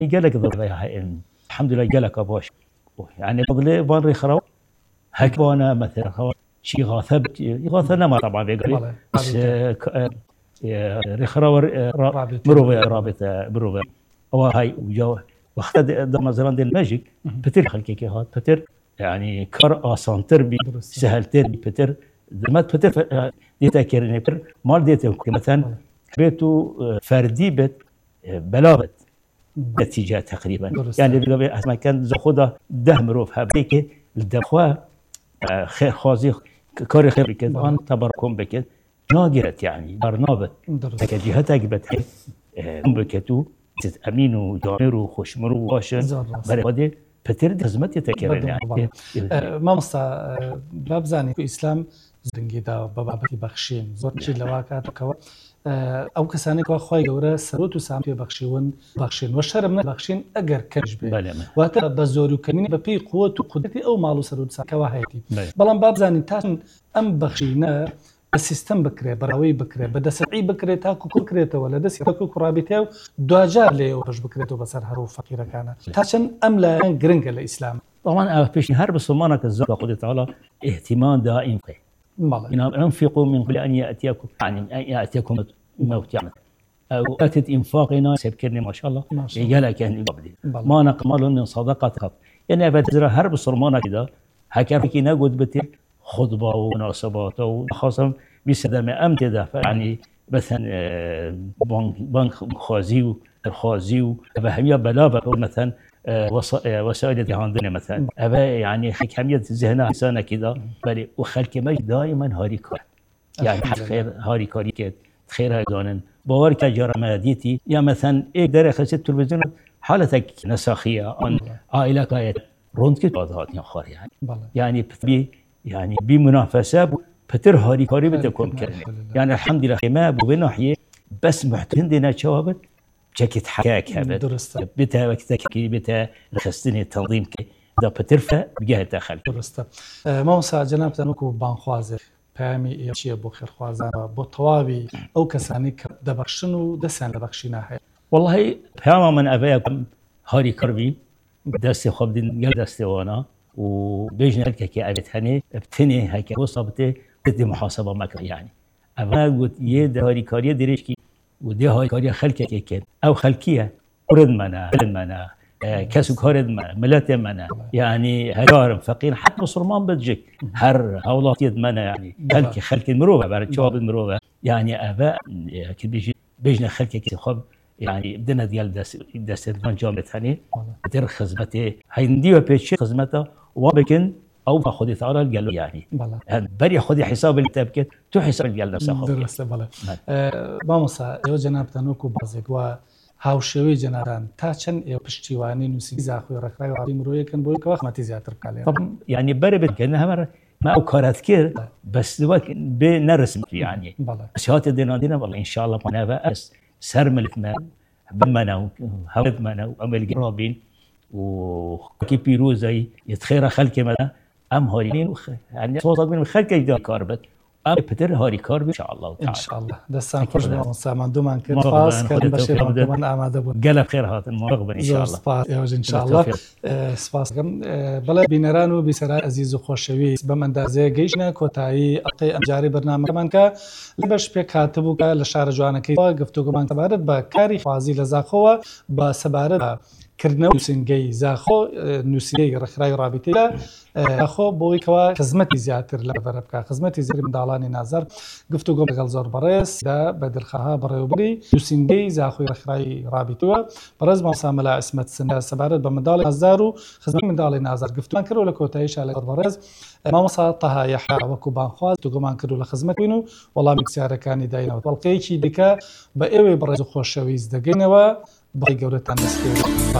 قالك ضربها الحمد لله قالك باش يعني فضل بان ريخرو هك وانا مثلا شي غاثه ما طبعا بيقري بس ريخرو رابطه بروفا هو هاي وجو وقت دم زمان دي الماجيك بتر خلكي هات بتر يعني كار اسانتر بي سهلتر بي بتر دمت بتر ديتا كيرني بتر مال ديتا مثلا بيتو فردي بت بلاغت نتيجة تقريبا يعني ما كان زخوده ده مروف هبيك الدخوة خير خازي كار خير بكذا أن تباركم بكذا ناقرت يعني برنامج تكجيهتك بتحي بكتو تأمين ودامر وخشمر وواشن بريده بترد خدمت تكرر يعني ما مصا بابزاني في إسلام زنجيدا بابتي بخشين زورتي لواكات وكوا أو كسانك وأخوي جورا سروت وسام في بخشين والشر من بخشين أجر كجبه وهذا بزور وكنين ببي قوة وقدرتي أو مالو سروت سام كواهيتي بلان بابزاني تاسن أم بخشينا السيستم بكري براوي بكري بدا سعي بكري تاكو كريته ولا دس تاكو كرابيته دواجار لي ورج بكريته بسر هرو فقيره كان تاشن املا جرنج الاسلام طبعا فيش هرب الصمانه الزكاه قد تعالى اهتمام دائم انفقوا من قبل ان ياتيكم ياتيكم موت يعني او اتت انفاقنا سبكني ما شاء الله يجلك يعني ما نقمل من صدقه يعني بتزرع هرب الصمانه كده هكذا نقود بتي خطبه ومناسبات وخاصه بيستخدم امتدى يعني مثلا بنك خازي الخازي فهميه بلابه مثلا وسائل عندنا مثلا ابا يعني حكميه ذهنها انسانه كده بل وخلك مش دائما هاريكار يعني خير هاريكاري كده خيرها دانن باور كجرماديتي يا مثلا اقدر خسيت التلفزيون حالتك نساخيه عن عائله كايت روندك بعضها يعني يعني بمنافسه بتر هاريكاري بتكون يعني الحمد لله ما بناحيه بس محتندنا شوابت جاكيت حكاك هذا بتا وقتك بتا رخصتني التنظيم ده بترفع بجهه داخل درسته موسى جناب تنوكو بانخوازه پامی چیه بو خیر خوازان بو توابي او كساني دبخشنو دسان لبخشينا هي والله پاما من ابيكم هاري كربي دست خوب دين قال دست وانا وبيجنا هيك كي ابتني ابتني هيك وصبته بدي محاسبه مك يعني اما قلت يد هاري كاريه دريشكي ودي هاي كاريه خلكه كيك او خلكيه قرد منا كسو كارد ملات منا يعني هجار فقير حتى صرمان بتجك هر اولاد يد منا يعني خلك المروبه بعد شباب المروبه يعني اباء كي بيجنا خلكه كي خوب يعني بدنا ديال داس جامعه ثاني دير خدمته هينديو بيش خدمته وبكن او باخذ ثاره قال يعني بري خذي حساب التبكت تو حساب قال نفسه درس بلا بامسا يو جناب تنوكو بازگوا هاوشوي جنابان تاچن يو پشتیوانی نوسی زاخو رخرای و امروی کن بو که وقت زیاتر کاله طب يعني بري بكن هم ما اوكارت كير بس دلوقتي بنرسم يعني اشهات دينا والله ان شاء الله انا بس سرملت ما بمنا هود منا وعمل جرابين وكي بيروزي يتخير خلك منا ام هارين يعني صوت من خلك يدا كاربت ام بتر هاري كارب ان شاء الله تعالى ان شاء الله دستان خوش بمون دومان كنت فاس كان بشير دومان اماده بون قلب خير هات المرغب ان شاء الله يا ان شاء الله سپاس بلا بينران وبسرا عزيز وخوشوي بمندازه گيشنا كوتاي اقي امجاري برنامج من کا لبش به كاتبو کا لشار جوانكي گفتگو من تبارد با كاري فازي لزاخو با سبارد كرنو سنجي زاخو نوسي رخراي رابطه اخو بوي كوا خدمت زياتر لبربكا خدمت زير مدالاني نظر گفتگو بغل زور برس دا بدل خها بريوبري نوسنجي زاخو رخراي رابطه برز ما ساملا اسمت سنه سبارد بمدال نظر خدمت مدال نظر گفتمان كرو لكوتايش على برز ما مصاطها يحيى وكوبان خواز تقومان كرو لخدمت وينو والله مكسيار كان داينا والقيشي دكا باوي برز خوشويز دغينوا باي گورتان دستي